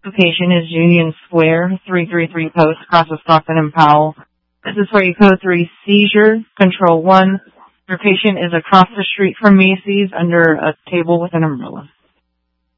Location is Union Square, 333 Post, across with Stockton and Powell. This is for a Code 3 seizure, Control 1. Your patient is across the street from Macy's under a table with an umbrella.